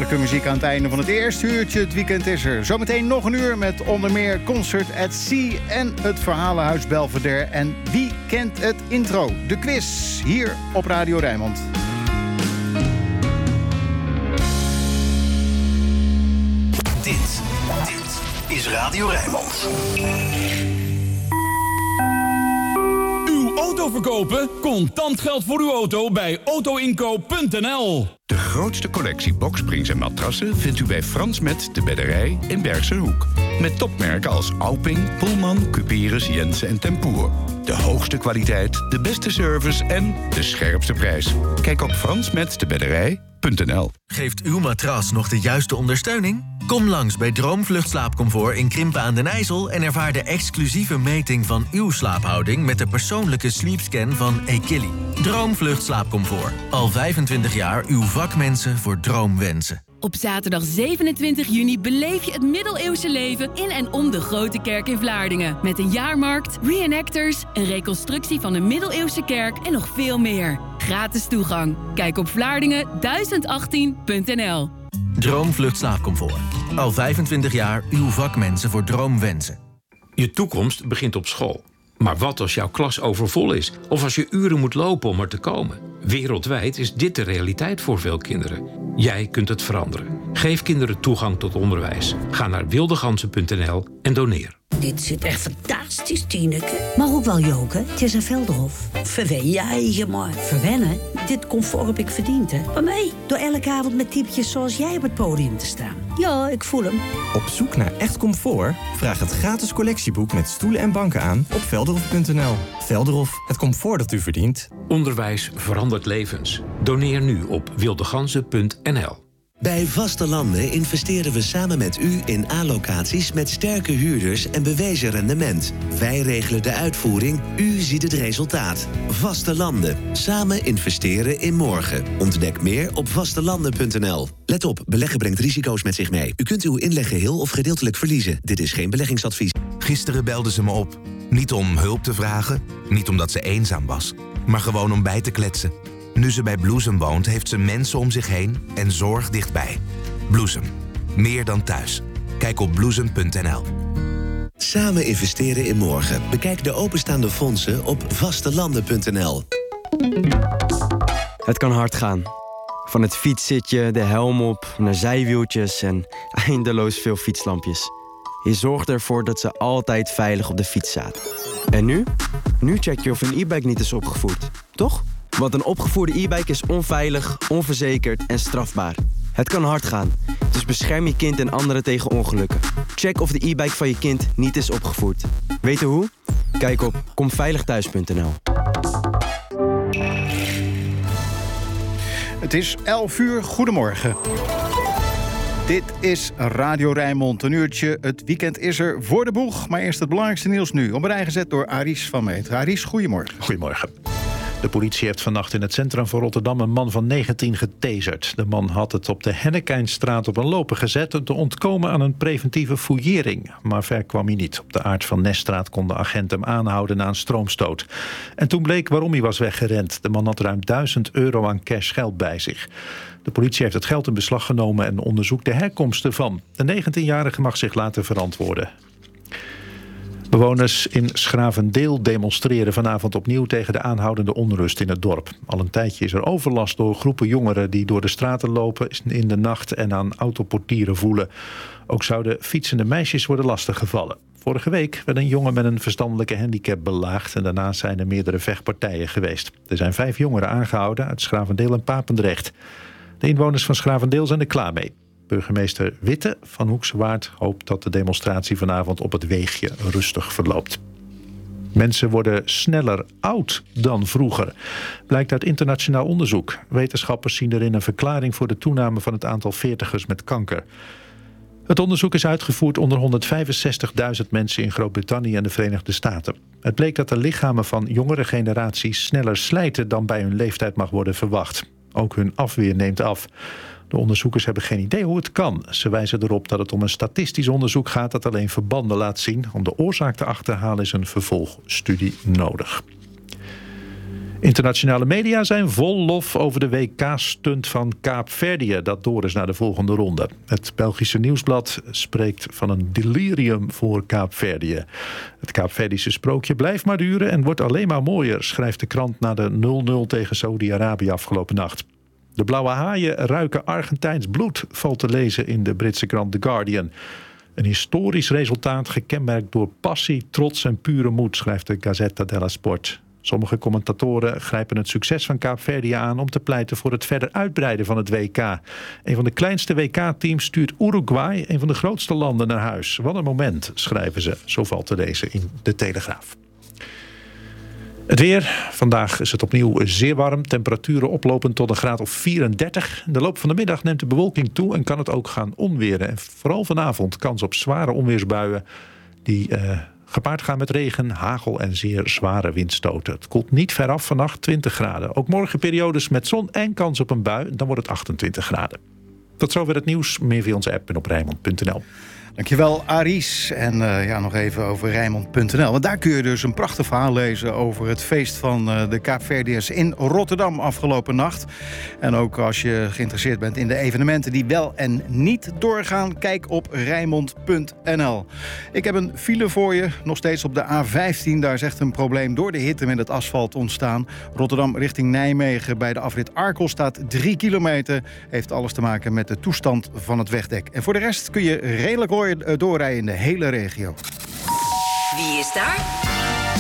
heerlijke muziek aan het einde van het eerste uurtje. Het weekend is er. Zometeen nog een uur met onder meer Concert at Sea en het Verhalenhuis Belvedere. En wie kent het intro? De quiz hier op Radio Rijnmond. Dit is Radio Rijnmond. Uw auto verkopen? Contant geld voor uw auto bij autoinkoop.nl. De grootste collectie boksprings en matrassen vindt u bij Frans Met de Bedderij in Bergse Hoek. Met topmerken als Alping, Pullman, Cuperus, Jensen en Tempoer. De hoogste kwaliteit, de beste service en de scherpste prijs. Kijk op fransmetdebedderij.nl. Geeft uw matras nog de juiste ondersteuning? Kom langs bij Droomvlucht Slaapcomfort in Krimpen aan den IJssel en ervaar de exclusieve meting van uw slaaphouding met de persoonlijke sleepscan van Equilly. Droomvlucht Slaapcomfort. Al 25 jaar uw vakmensen voor droomwensen. Op zaterdag 27 juni beleef je het middeleeuwse leven in en om de Grote Kerk in Vlaardingen. Met een jaarmarkt, reenactors, een reconstructie van een middeleeuwse kerk en nog veel meer. Gratis toegang. Kijk op Vlaardingen1018.nl. Droomvlucht Slaapcomfort. Al 25 jaar uw vakmensen voor droomwensen. Je toekomst begint op school. Maar wat als jouw klas overvol is? Of als je uren moet lopen om er te komen? Wereldwijd is dit de realiteit voor veel kinderen. Jij kunt het veranderen. Geef kinderen toegang tot onderwijs. Ga naar wildegansen.nl en doneer. Dit zit echt fantastisch, Tineke. Maar ook wel Joke, Tessa Velderhof. Verwen je eigen maar. Verwennen? Dit comfort heb ik verdiend, hè. Maar mij, door elke avond met typetjes zoals jij op het podium te staan. Ja, ik voel hem. Op zoek naar echt comfort? Vraag het gratis collectieboek met stoelen en banken aan op velderhof.nl. Velderhof, het comfort dat u verdient. Onderwijs verandert levens. Doneer nu op wildegansen.nl. Bij Vaste Landen investeren we samen met u in A-locaties met sterke huurders en bewezen rendement. Wij regelen de uitvoering, u ziet het resultaat. Vaste Landen. Samen investeren in morgen. Ontdek meer op vastelanden.nl. Let op, beleggen brengt risico's met zich mee. U kunt uw inleg geheel of gedeeltelijk verliezen. Dit is geen beleggingsadvies. Gisteren belde ze me op. Niet om hulp te vragen, niet omdat ze eenzaam was, maar gewoon om bij te kletsen. Nu ze bij Bloesem woont, heeft ze mensen om zich heen en zorg dichtbij. Bloesem. Meer dan thuis. Kijk op bloesem.nl. Samen investeren in morgen. Bekijk de openstaande fondsen op vastelanden.nl. Het kan hard gaan. Van het fietszitje, de helm op, naar zijwieltjes en eindeloos veel fietslampjes. Je zorgt ervoor dat ze altijd veilig op de fiets zaten. En nu? Nu check je of een e-bike niet is opgevoerd, toch? Want een opgevoerde e-bike is onveilig, onverzekerd en strafbaar. Het kan hard gaan, dus bescherm je kind en anderen tegen ongelukken. Check of de e-bike van je kind niet is opgevoerd. Weten hoe? Kijk op komveiligthuis.nl. Het is 11 uur, goedemorgen. Dit is Radio Rijnmond, een uurtje. Het weekend is er voor de boeg. Maar eerst het belangrijkste nieuws nu. Op een rij gezet door Aris van Meter. Aris, goedemorgen. Goedemorgen. De politie heeft vannacht in het centrum van Rotterdam een man van 19 getaserd. De man had het op de Hennekijnstraat op een loper gezet om te ontkomen aan een preventieve fouillering. Maar ver kwam hij niet. Op de Aart van Nesstraat kon de agent hem aanhouden na een stroomstoot. En toen bleek waarom hij was weggerend. De man had ruim €1000 aan cash geld bij zich. De politie heeft het geld in beslag genomen en onderzoekt de herkomst ervan. De 19-jarige mag zich laten verantwoorden. Bewoners in Schravendeel demonstreren vanavond opnieuw tegen de aanhoudende onrust in het dorp. Al een tijdje is er overlast door groepen jongeren die door de straten lopen in de nacht en aan autoportieren voelen. Ook zouden fietsende meisjes worden lastiggevallen. Vorige week werd een jongen met een verstandelijke handicap belaagd en daarna zijn er meerdere vechtpartijen geweest. Er zijn 5 jongeren aangehouden uit Schravendeel en Papendrecht. De inwoners van Schravendeel zijn er klaar mee. Burgemeester Witte van Hoekse Waard hoopt dat de demonstratie vanavond op het weegje rustig verloopt. Mensen worden sneller oud dan vroeger, blijkt uit internationaal onderzoek. Wetenschappers zien erin een verklaring voor de toename van het aantal 40ers met kanker. Het onderzoek is uitgevoerd onder 165.000 mensen in Groot-Brittannië en de Verenigde Staten. Het bleek dat de lichamen van jongere generaties sneller slijten dan bij hun leeftijd mag worden verwacht. Ook hun afweer neemt af. De onderzoekers hebben geen idee hoe het kan. Ze wijzen erop dat het om een statistisch onderzoek gaat dat alleen verbanden laat zien. Om de oorzaak te achterhalen is een vervolgstudie nodig. Internationale media zijn vol lof over de WK-stunt van Kaapverdië, dat door is naar de volgende ronde. Het Belgische Nieuwsblad spreekt van een delirium voor Kaapverdië. Het Kaapverdische sprookje blijft maar duren en wordt alleen maar mooier, schrijft de krant na de 0-0 tegen Saudi-Arabië afgelopen nacht. De blauwe haaien ruiken Argentijns bloed, valt te lezen in de Britse krant The Guardian. Een historisch resultaat gekenmerkt door passie, trots en pure moed, schrijft de Gazzetta dello Sport. Sommige commentatoren grijpen het succes van Kaapverdië aan om te pleiten voor het verder uitbreiden van het WK. Een van de kleinste WK-teams stuurt Uruguay, een van de grootste landen, naar huis. Wat een moment, schrijven ze. Zo valt te lezen in de Telegraaf. Het weer. Vandaag is het opnieuw zeer warm. Temperaturen oplopend tot een graad of 34. In de loop van de middag neemt de bewolking toe en kan het ook gaan onweren. En vooral vanavond kans op zware onweersbuien die gepaard gaan met regen, hagel en zeer zware windstoten. Het koelt niet ver af vannacht 20 graden. Ook morgen periodes met zon en kans op een bui. Dan wordt het 28 graden. Tot zover het nieuws. Meer via onze app en op Rijnmond.nl. Dankjewel, Aries. En nog even over Rijnmond.nl. Want daar kun je dus een prachtig verhaal lezen over het feest van de Kaapverdiërs in Rotterdam afgelopen nacht. En ook als je geïnteresseerd bent in de evenementen die wel en niet doorgaan, kijk op Rijnmond.nl. Ik heb een file voor je, nog steeds op de A15. Daar is echt een probleem door de hitte met het asfalt ontstaan. Rotterdam richting Nijmegen bij de afrit Arkel staat 3 kilometer. Heeft alles te maken met de toestand van het wegdek. En voor de rest kun je redelijk doorrijden in de hele regio. Wie is daar?